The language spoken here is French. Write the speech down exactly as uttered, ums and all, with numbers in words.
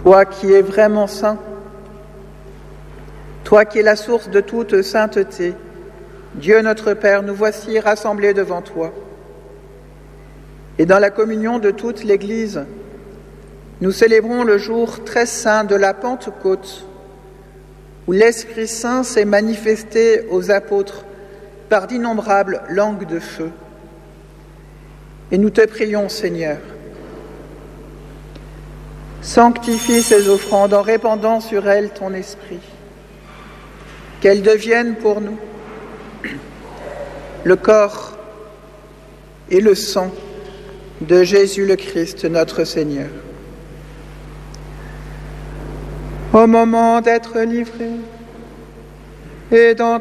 Toi qui es vraiment saint, toi qui es la source de toute sainteté, Dieu notre Père, nous voici rassemblés devant toi. Et dans la communion de toute l'Église, nous célébrons le jour très saint de la Pentecôte, où l'Esprit Saint s'est manifesté aux apôtres par d'innombrables langues de feu. Et nous te prions, Seigneur, sanctifie ces offrandes en répandant sur elles ton esprit, qu'elles deviennent pour nous le corps et le sang de Jésus le Christ, notre Seigneur. Au moment d'être livré et d'entrer